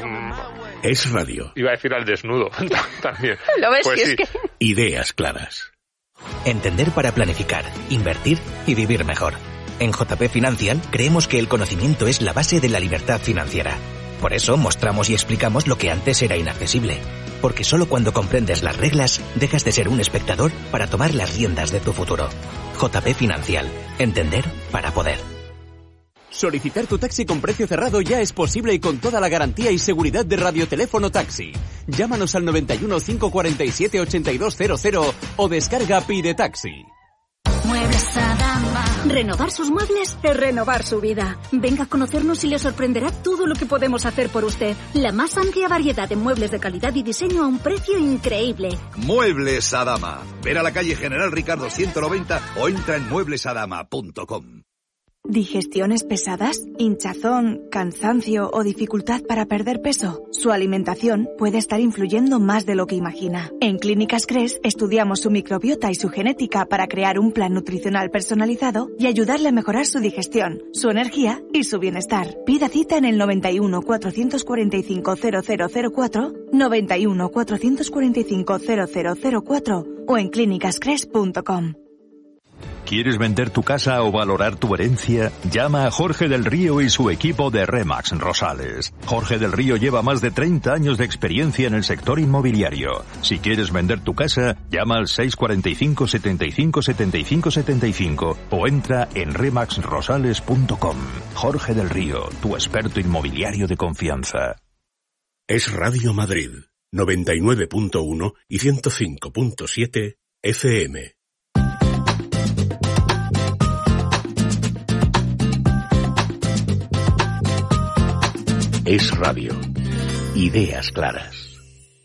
Es Radio. Iba a decir al desnudo también. ¿Lo ves? Pues Si sí. es que... Ideas claras. Entender para planificar, invertir y vivir mejor. En J P Financial creemos que el conocimiento es la base de la libertad financiera. Por eso mostramos y explicamos lo que antes era inaccesible. Porque solo cuando comprendes las reglas dejas de ser un espectador para tomar las riendas de tu futuro. J P Financial. Entender para poder. Solicitar tu taxi con precio cerrado ya es posible y con toda la garantía y seguridad de Radioteléfono Taxi. Llámanos al noventa y uno, cinco cuarenta y siete, ochenta y dos cero cero o descarga Pide Taxi. Muebles Adama. Renovar sus muebles es renovar su vida. Venga a conocernos y le sorprenderá todo lo que podemos hacer por usted. La más amplia variedad de muebles de calidad y diseño a un precio increíble. Muebles Adama. Ver a la calle General Ricardo ciento noventa o entra en muebles adama punto com. ¿Digestiones pesadas, hinchazón, cansancio o dificultad para perder peso? Su alimentación puede estar influyendo más de lo que imagina. En Clínicas Cres estudiamos su microbiota y su genética para crear un plan nutricional personalizado y ayudarle a mejorar su digestión, su energía y su bienestar. Pida cita en el noventa y uno, cuatrocientos cuarenta y cinco, cero cero cero cuatro, noventa y uno, cuatrocientos cuarenta y cinco, cero cero cero cuatro o en clínicas cres punto com. ¿Quieres vender tu casa o valorar tu herencia? Llama a Jorge del Río y su equipo de Remax Rosales. Jorge del Río lleva más de treinta años de experiencia en el sector inmobiliario. Si quieres vender tu casa, llama al seis cuatro cinco, setenta y cinco, setenta y cinco, setenta y cinco o entra en remax rosales punto com. Jorge del Río, tu experto inmobiliario de confianza. Es Radio Madrid, noventa y nueve punto uno y ciento cinco punto siete F M. Es radio. Ideas claras.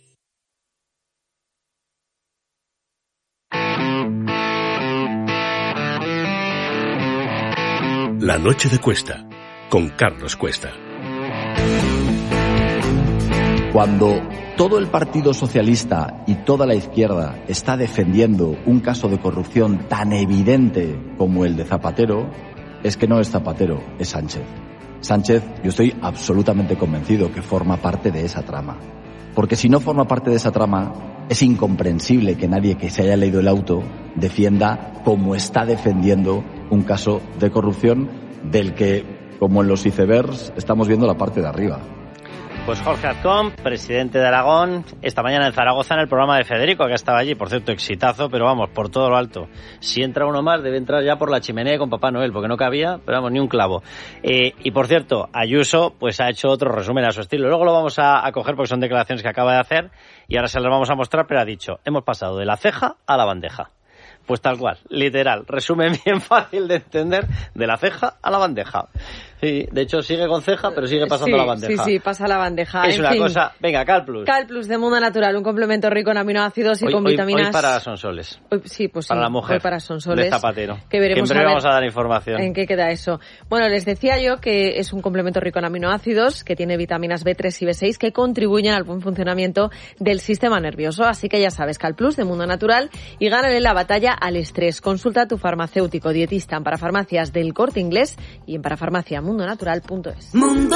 La noche de Cuesta, con Carlos Cuesta. Cuando todo el Partido Socialista y toda la izquierda está defendiendo un caso de corrupción tan evidente como el de Zapatero, es que no es Zapatero, es Sánchez. Sánchez, yo estoy absolutamente convencido que forma parte de esa trama. Porque si no forma parte de esa trama, es incomprensible que nadie que se haya leído el auto defienda como está defendiendo un caso de corrupción del que, como en los icebergs, estamos viendo la parte de arriba. Pues Jorge Azcón, presidente de Aragón, esta mañana en Zaragoza en el programa de Federico, que estaba allí, por cierto, exitazo, pero vamos, por todo lo alto. Si entra uno más, debe entrar ya por la chimenea con Papá Noel, porque no cabía, pero vamos, ni un clavo. Eh, y por cierto, Ayuso, pues ha hecho otro resumen a su estilo. Luego lo vamos a, a coger porque son declaraciones que acaba de hacer y ahora se las vamos a mostrar, pero ha dicho, hemos pasado de la ceja a la bandeja. Pues tal cual, literal, resumen bien fácil de entender, de la ceja a la bandeja. Sí, de hecho sigue con ceja, pero sigue pasando sí, la bandeja. Sí, sí, pasa la bandeja. Es en una fin, cosa... Venga, Calplus. Calplus de Mundo Natural, un complemento rico en aminoácidos y hoy, con hoy, vitaminas... Hoy para Sonsoles. Hoy, sí, pues para sí, la mujer hoy para Sonsoles. De Zapatero. Que veremos que en breve a ver vamos a dar información. ¿En qué queda eso? Bueno, les decía yo que es un complemento rico en aminoácidos, que tiene vitaminas B tres y B seis que contribuyen al buen funcionamiento del sistema nervioso. Así que ya sabes, Calplus de Mundo Natural y gánale la batalla al estrés. Consulta a tu farmacéutico dietista en Parafarmacias del Corte Inglés y en parafarmacia mundo natural punto es. Mundo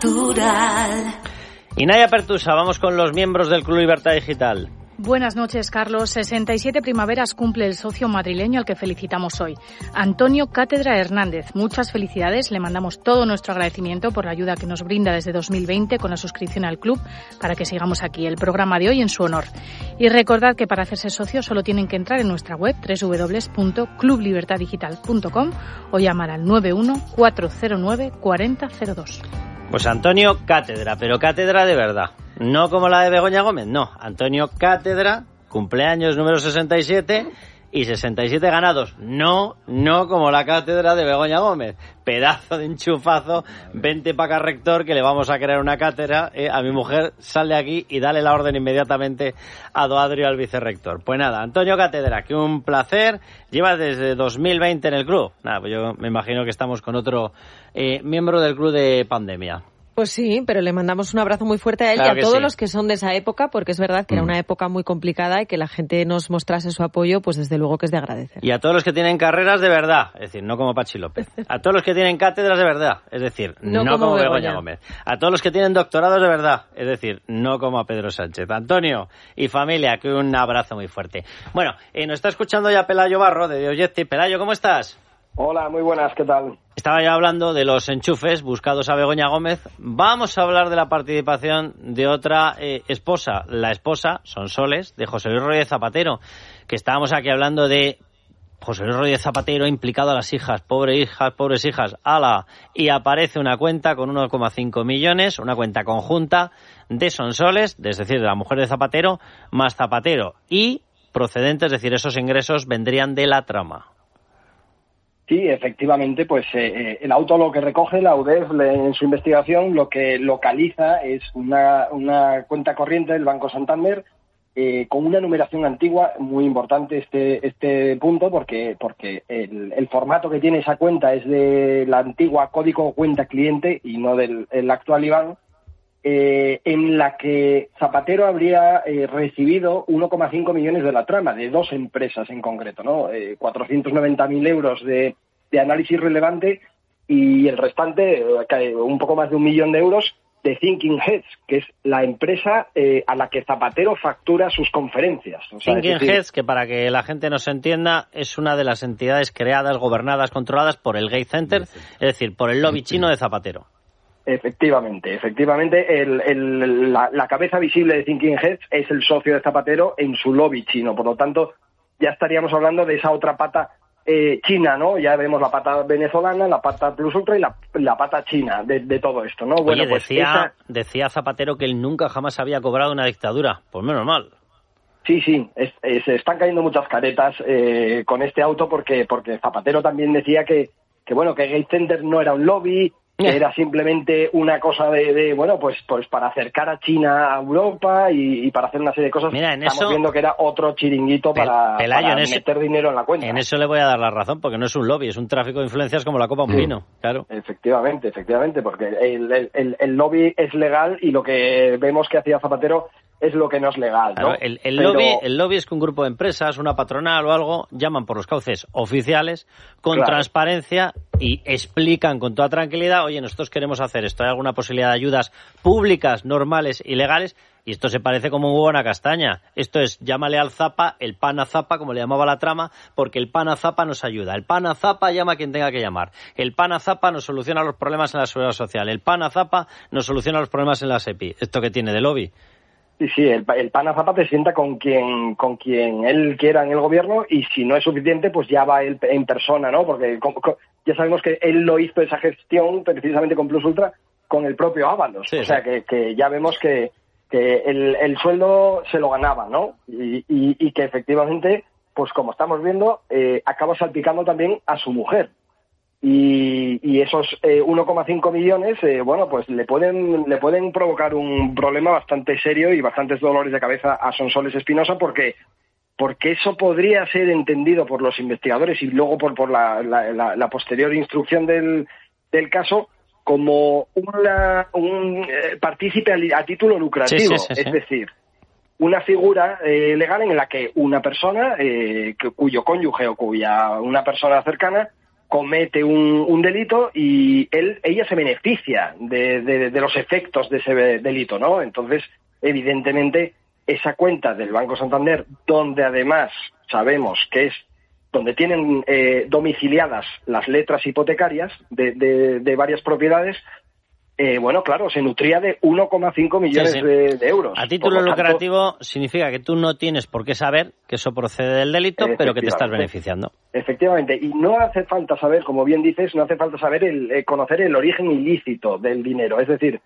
Natural. Y Naya Pertusa, vamos con los miembros del Club Libertad Digital. Buenas noches, Carlos. sesenta y siete primaveras cumple el socio madrileño al que felicitamos hoy, Antonio Cátedra Hernández. Muchas felicidades. Le mandamos todo nuestro agradecimiento por la ayuda que nos brinda desde dos mil veinte con la suscripción al club para que sigamos aquí el programa de hoy en su honor. Y recordad que para hacerse socio solo tienen que entrar en nuestra web doble u doble u doble u punto club libertad digital punto com o llamar al nueve uno cuatro cero nueve cuatro cero cero dos. Pues Antonio Cátedra, pero cátedra de verdad. No como la de Begoña Gómez, no. Antonio Cátedra, cumpleaños número sesenta y siete y sesenta y siete ganados. No, no como la cátedra de Begoña Gómez. Pedazo de enchufazo, vente para acá, rector, que le vamos a crear una cátedra. Eh, a mi mujer, sal de aquí y dale la orden inmediatamente a Doadrio, al vicerrector. Pues nada, Antonio Cátedra, que un placer. Lleva desde dos mil veinte en el club. Nada, pues yo me imagino que estamos con otro eh, miembro del club de pandemia. Pues sí, pero le mandamos un abrazo muy fuerte a él claro y a todos sí. los que son de esa época, porque es verdad que mm. era una época muy complicada y que la gente nos mostrase su apoyo, pues desde luego que es de agradecer. Y a todos los que tienen carreras de verdad, es decir, no como Pachi López. A todos los que tienen cátedras de verdad, es decir, no, no como, como Begoña Gómez. A todos los que tienen doctorados de verdad, es decir, no como a Pedro Sánchez. Antonio y familia, que un abrazo muy fuerte. Bueno, eh, nos está escuchando ya Pelayo Barro de Diogetti. Pelayo, ¿cómo estás? Hola, muy buenas, ¿qué tal? Estaba ya hablando de los enchufes buscados a Begoña Gómez. Vamos a hablar de la participación de otra eh, esposa, la esposa, Sonsoles, de José Luis Rodríguez Zapatero, que estábamos aquí hablando de José Luis Rodríguez Zapatero implicado a las hijas, pobres hijas, pobres hijas, ala, y aparece una cuenta con uno coma cinco millones, una cuenta conjunta de Sonsoles, es decir, de la mujer de Zapatero, más Zapatero, y procedentes, es decir, esos ingresos vendrían de la trama. Sí, efectivamente, pues eh, el auto lo que recoge, la U D E F le, en su investigación, lo que localiza es una, una cuenta corriente del Banco Santander eh, con una numeración antigua, muy importante este este punto, porque porque el, el formato que tiene esa cuenta es de la antigua código cuenta cliente y no del el actual I B A N, eh, en la que Zapatero habría eh, recibido uno coma cinco millones de la trama, de dos empresas en concreto, ¿no? Eh, cuatrocientos noventa mil euros de, de análisis relevante y el restante, eh, un poco más de un millón de euros, de Thinking Heads, que es la empresa eh, a la que Zapatero factura sus conferencias. O sea, Thinking es decir, Heads, que para que la gente nos entienda, es una de las entidades creadas, gobernadas, controladas por el Gates Center, es decir, por el lobby chino de Zapatero. Efectivamente, efectivamente, el, el, la, la cabeza visible de Thinking Heads es el socio de Zapatero en su lobby chino. Por lo tanto, ya estaríamos hablando de esa otra pata eh, china, ¿no? Ya vemos la pata venezolana, la pata plus ultra y la, la pata china de, de todo esto, ¿no? Bueno, Oye, pues decía, esa... decía Zapatero que él nunca jamás había cobrado una dictadura. Pues menos mal. Sí, sí, es, es, se están cayendo muchas caretas eh, con este auto porque porque Zapatero también decía que, que bueno, que Gates Center no era un lobby, que era simplemente una cosa de, de bueno, pues pues para acercar a China a Europa y, y para hacer una serie de cosas. Mira, en Estamos eso, viendo que era otro chiringuito Pel, para, Pelayo, para en ese, meter dinero en la cuenta. En eso le voy a dar la razón, porque no es un lobby, es un tráfico de influencias como la copa de un vino, claro. Efectivamente, efectivamente, porque el, el, el, el lobby es legal y lo que vemos que hacía Zapatero es lo que no es legal, ¿no? Claro, el, el, Pero... lobby, el lobby es que un grupo de empresas, una patronal o algo, llaman por los cauces oficiales, con Claro. transparencia y explican con toda tranquilidad, oye, nosotros queremos hacer esto, ¿hay alguna posibilidad de ayudas públicas, normales y legales? Y esto se parece como un huevo a una castaña. Esto es, llámale al Zapa, el pana Zapa, como le llamaba la trama, porque el pana Zapa nos ayuda. El pana Zapa llama a quien tenga que llamar. El pana Zapa nos soluciona los problemas en la seguridad social. El pana Zapa nos soluciona los problemas en la SEPI. ¿Esto que tiene de lobby? Sí, sí, el, el pana Zapa te sienta con quien con quien él quiera en el gobierno y si no es suficiente, pues ya va él en persona, ¿no? Porque con, con, ya sabemos que él lo hizo esa gestión precisamente con Plus Ultra con el propio Ábalos. Sí, o sea, sí. que, que ya vemos que, que el, el sueldo se lo ganaba, ¿no? Y, y, y que efectivamente, pues como estamos viendo, eh, acaba salpicando también a su mujer. Y, y esos eh, uno coma cinco millones, eh, bueno, pues le pueden le pueden provocar un problema bastante serio y bastantes dolores de cabeza a Sonsoles Espinosa porque porque eso podría ser entendido por los investigadores y luego por por la, la, la, la posterior instrucción del, del caso como una, un eh, partícipe a, a título lucrativo, sí, sí, sí, sí. Es decir, una figura eh, legal en la que una persona eh, que, cuyo cónyuge o cuya una persona cercana comete un, un delito y él ella se beneficia de, de, de los efectos de ese delito, ¿no? Entonces, evidentemente, esa cuenta del Banco Santander, donde además sabemos que es donde tienen eh, domiciliadas las letras hipotecarias de, de, de varias propiedades, eh, bueno, claro, se nutría de uno coma cinco millones sí, sí. De, de euros. A título lucrativo tanto, significa que tú no tienes por qué saber que eso procede del delito, pero que te estás beneficiando. Efectivamente, y no hace falta saber, como bien dices, no hace falta saber el, eh, conocer el origen ilícito del dinero. Es decir,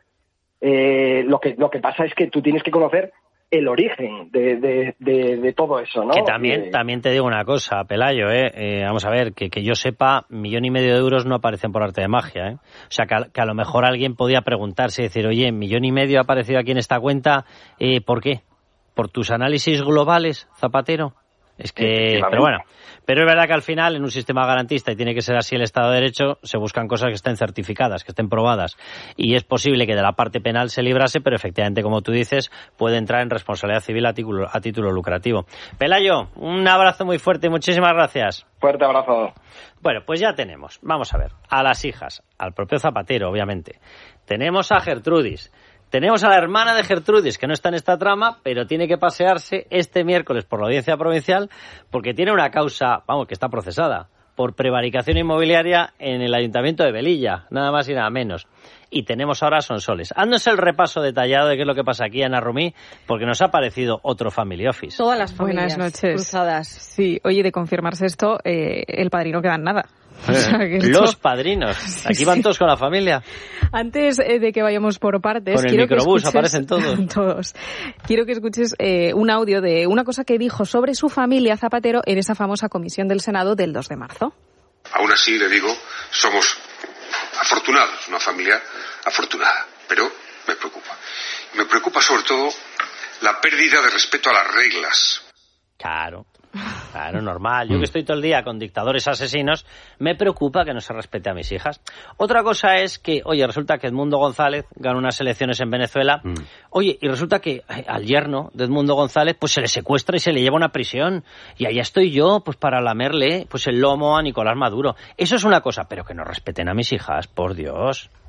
eh, lo que lo que pasa es que tú tienes que conocer el origen de, de, de, de todo eso, ¿no? Que también, eh, también te digo una cosa, Pelayo, ¿eh? eh vamos a ver, que, que yo sepa, millón y medio de euros no aparecen por arte de magia, ¿eh? O sea, que a, que a lo mejor alguien podía preguntarse y decir, oye, millón y medio ha aparecido aquí en esta cuenta, eh, ¿por qué? ¿Por tus análisis globales, Zapatero? Es que, pero bueno, pero es verdad que al final en un sistema garantista, y tiene que ser así el Estado de Derecho, se buscan cosas que estén certificadas, que estén probadas, y es posible que de la parte penal se librase, pero efectivamente, como tú dices, puede entrar en responsabilidad civil a título, a título lucrativo. Pelayo, un abrazo muy fuerte y muchísimas gracias. Fuerte abrazo. Bueno, pues ya tenemos, vamos a ver, a las hijas, al propio Zapatero, obviamente. Tenemos a Gertrudis. Tenemos a la hermana de Gertrudis, que no está en esta trama, pero tiene que pasearse este miércoles por la Audiencia Provincial porque tiene una causa, vamos, que está procesada por prevaricación inmobiliaria en el Ayuntamiento de Velilla, nada más y nada menos. Y tenemos ahora a Sonsoles. Haznos el repaso detallado de qué es lo que pasa aquí, Ana Rumí, porque nos ha parecido otro Family Office. Todas las familias Buenas noches. Cruzadas. Sí, oye, de confirmarse esto, eh, el padrino queda en nada. O sea, que esto... Los padrinos. Sí, aquí van sí. todos con la familia. Antes eh, de que vayamos por partes... Con el quiero microbús que escuches... aparecen todos. todos. Quiero que escuches eh, un audio de una cosa que dijo sobre su familia Zapatero en esa famosa comisión del Senado del dos de marzo. Aún así, le digo, somos afortunados, una familia afortunada, pero me preocupa. Me preocupa sobre todo la pérdida de respeto a las reglas. Claro. Claro, normal. Yo que estoy todo el día con dictadores asesinos, me preocupa que no se respete a mis hijas. Otra cosa es que, oye, resulta que Edmundo González gana unas elecciones en Venezuela. Mm. Oye, y resulta que al yerno de Edmundo González pues se le secuestra y se le lleva a una prisión. Y allá estoy yo pues para lamerle pues el lomo a Nicolás Maduro. Eso es una cosa, pero que no respeten a mis hijas, por Dios.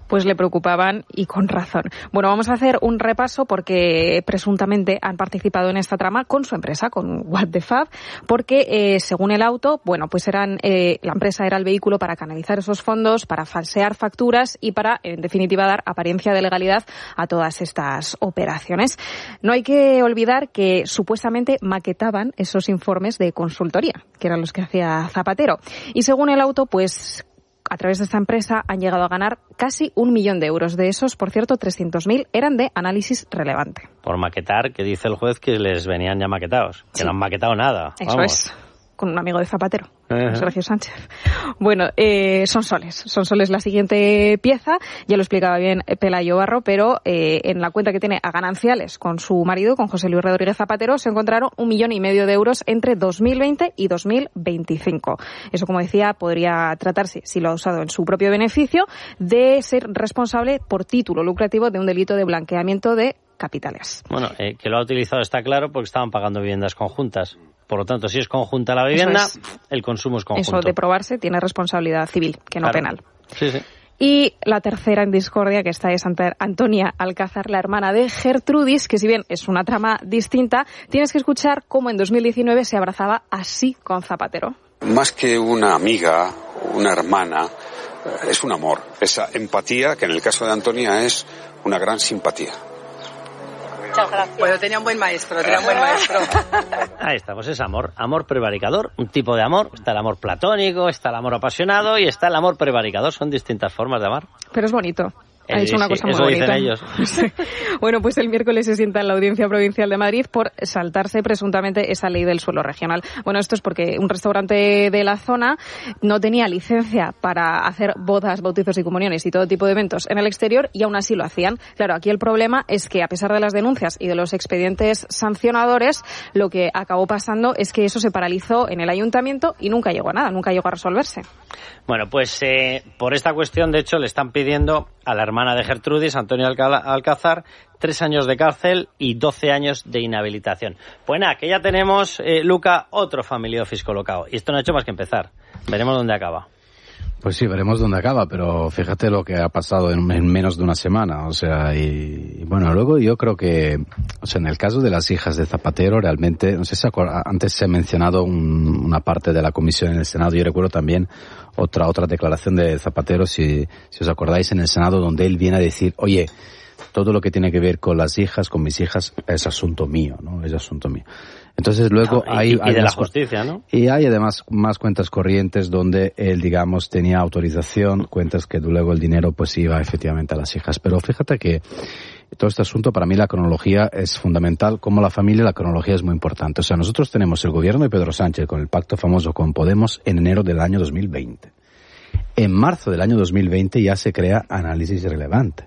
Pues le preocupaban y con razón. Bueno, vamos a hacer un repaso porque presuntamente han participado en esta trama con su empresa, con What the Fab, porque eh, según el auto, bueno, pues eran eh, la empresa era el vehículo para canalizar esos fondos, para falsear facturas y para, en definitiva, dar apariencia de legalidad a todas estas operaciones. No hay que olvidar que supuestamente maquetaban esos informes de consultoría, que eran los que hacía Zapatero. Y según el auto, pues a través de esta empresa han llegado a ganar casi un millón de euros. De esos, por cierto, trescientos mil eran de análisis relevante. Por maquetar, que dice el juez que les venían ya maquetados, que sí. No han maquetado nada. Eso Vamos. es. Con un amigo de Zapatero, uh-huh. Sergio Sánchez. Bueno, eh, son soles. Son soles la siguiente pieza. Ya lo explicaba bien Pelayo Barro, pero eh, en la cuenta que tiene a gananciales con su marido, con José Luis Rodríguez Zapatero, se encontraron un millón y medio de euros entre dos mil veinte y dos mil veinticinco. Eso, como decía, podría tratarse, si lo ha usado en su propio beneficio, de ser responsable por título lucrativo de un delito de blanqueamiento de capitales. Bueno, eh, que lo ha utilizado está claro porque estaban pagando viviendas conjuntas. Por lo tanto, si es conjunta la vivienda, es. el consumo es conjunto. Eso de probarse tiene responsabilidad civil, que no claro. penal. Sí, sí. Y la tercera en discordia, que esta es Antonia Alcázar, la hermana de Gertrudis, que si bien es una trama distinta, tienes que escuchar cómo en dos mil diecinueve se abrazaba así con Zapatero. Más que una amiga, una hermana, es un amor. Esa empatía, que en el caso de Antonia es una gran simpatía. Muchas gracias. Bueno, tenía un buen maestro, tenía un buen maestro. Ahí estamos, es amor. Amor prevaricador, un tipo de amor. Está el amor platónico, está el amor apasionado y está el amor prevaricador. Son distintas formas de amar. Pero es bonito. Ha dicho una sí, cosa muy eso bonita. Dicen ellos. Sí. Bueno, pues el miércoles se sienta en la Audiencia Provincial de Madrid por saltarse presuntamente esa ley del suelo regional. Bueno, esto es porque un restaurante de la zona no tenía licencia para hacer bodas, bautizos y comuniones y todo tipo de eventos en el exterior y aún así lo hacían. Claro, aquí el problema es que a pesar de las denuncias y de los expedientes sancionadores, lo que acabó pasando es que eso se paralizó en el ayuntamiento y nunca llegó a nada, nunca llegó a resolverse. Bueno, pues eh, por esta cuestión, de hecho, le están pidiendo a la hermana de Gertrudis, Antonia Alcázar, tres años de cárcel y doce años de inhabilitación. Pues nada, que ya tenemos, eh, Luca, otro familiar fiscolocado. Y esto no ha hecho más que empezar. Veremos dónde acaba. Pues sí, veremos dónde acaba, pero fíjate lo que ha pasado en, en menos de una semana, o sea, y, y bueno, luego yo creo que, o sea, en el caso de las hijas de Zapatero, realmente, no sé si acuerda, antes se ha mencionado un, una parte de la comisión en el Senado, yo recuerdo también otra otra declaración de Zapatero, si, si os acordáis, en el Senado, donde él viene a decir, oye, todo lo que tiene que ver con las hijas, con mis hijas, es asunto mío, ¿no? Es asunto mío. Entonces luego no, y, hay... Y hay de más, la justicia, ¿no? Y hay además más cuentas corrientes donde él, digamos, tenía autorización, cuentas que luego el dinero pues iba efectivamente a las hijas. Pero fíjate que todo este asunto, para mí la cronología es fundamental. Como la familia, la cronología es muy importante. O sea, nosotros tenemos el gobierno de Pedro Sánchez con el pacto famoso con Podemos en enero del año dos mil veinte. En marzo del año dos mil veinte ya se crea Análisis Relevante.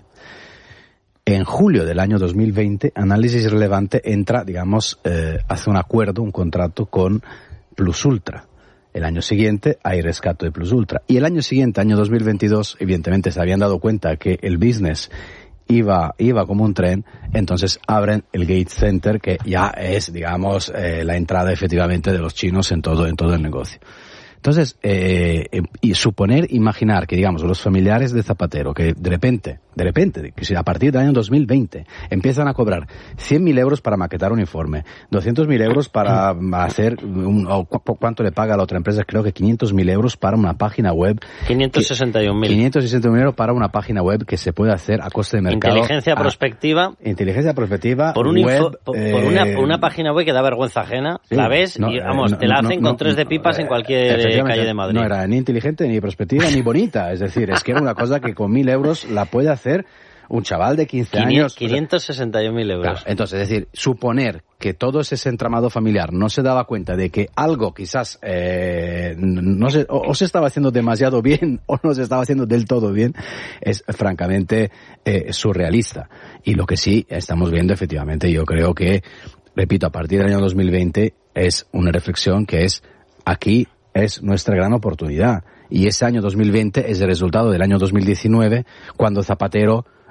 En julio del año dos mil veinte, Análisis Relevante entra, digamos, eh, hace un acuerdo, un contrato con Plus Ultra. El año siguiente hay rescate de Plus Ultra. Y el año siguiente, año dos mil veintidós, evidentemente se habían dado cuenta que el business iba iba como un tren, entonces abren el Gates Center, que ya es, digamos, eh, la entrada efectivamente de los chinos en todo en todo el negocio. Entonces, eh, y suponer, imaginar que, digamos, los familiares de Zapatero, que de repente, de repente, que si a partir del año dos mil veinte empiezan a cobrar cien mil euros para maquetar un informe, doscientos mil euros para hacer, un, o cu ¿cuánto le paga a la otra empresa? Creo que quinientos mil euros para una página web. quinientos sesenta y un mil. quinientos sesenta y un mil euros para una página web que se puede hacer a coste de mercado. Inteligencia a, prospectiva. Inteligencia prospectiva. Por, un web, info, por, eh, por una, una página web que da vergüenza ajena, sí, la ves no, y, vamos, eh, no, te la hacen no, con no, tres de pipas eh, en cualquier calle de Madrid. No era ni inteligente, ni prospectiva, ni bonita. Es decir, es que era una cosa que con mil euros la puede hacer un chaval de quince años. quinientos sesenta y un mil euros. Claro, entonces, es decir, suponer que todo ese entramado familiar no se daba cuenta de que algo quizás eh, no se, o, o se estaba haciendo demasiado bien o no se estaba haciendo del todo bien, es francamente eh, surrealista. Y lo que sí estamos viendo, efectivamente, yo creo que, repito, a partir del año dos mil veinte es una reflexión que es aquí es nuestra gran oportunidad. Y ese año dos mil veinte es el resultado del año dos mil diecinueve, cuando Zapatero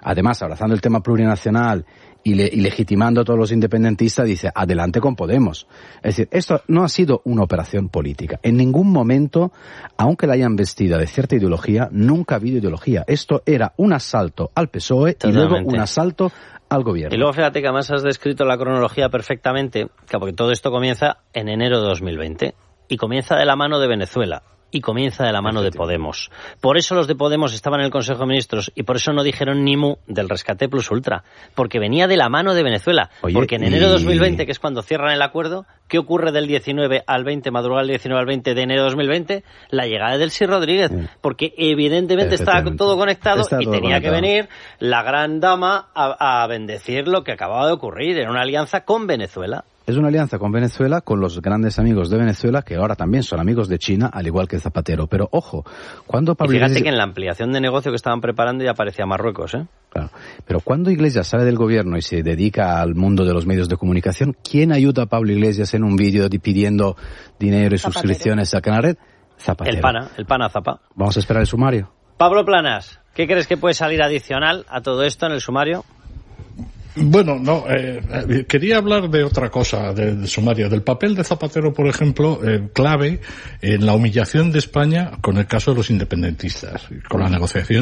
además abrazando el tema plurinacional y, le, y legitimando a todos los independentistas, dice, adelante con Podemos. Es decir, esto no ha sido una operación política. En ningún momento, aunque la hayan vestida de cierta ideología, nunca ha habido ideología. Esto era un asalto al P S O E Totalmente. Y luego un asalto al gobierno. Y luego fíjate que además has descrito la cronología perfectamente, porque todo esto comienza en enero de dos mil veinte y comienza de la mano de Venezuela. Y comienza de la mano de Podemos. Por eso los de Podemos estaban en el Consejo de Ministros y por eso no dijeron ni mu del rescate plus ultra, porque venía de la mano de Venezuela. Oye, porque en enero de dos mil veinte, que es cuando cierran el acuerdo, ¿qué ocurre del diecinueve al veinte, madrugada del diecinueve al veinte de enero de dos mil veinte? La llegada del Sí Rodríguez, porque evidentemente estaba todo conectado Está y todo tenía conectado. que venir la gran dama a, a bendecir lo que acababa de ocurrir en una alianza con Venezuela. Es una alianza con Venezuela, con los grandes amigos de Venezuela, que ahora también son amigos de China, al igual que Zapatero. Pero, ojo, cuando Pablo y fíjate Iglesias... que en la ampliación de negocio que estaban preparando ya aparecía Marruecos, ¿eh? Claro. Pero cuando Iglesias sale del gobierno y se dedica al mundo de los medios de comunicación, ¿quién ayuda a Pablo Iglesias en un vídeo pidiendo dinero y Zapatero. suscripciones a Canal Zapatero. El pana, el pana Zapa. Vamos a esperar el sumario. Pablo Planas, ¿qué crees que puede salir adicional a todo esto en el sumario? Bueno, no, eh, quería hablar de otra cosa del sumario, del papel de Zapatero, por ejemplo, eh, clave en la humillación de España con el caso de los independentistas, con la negociación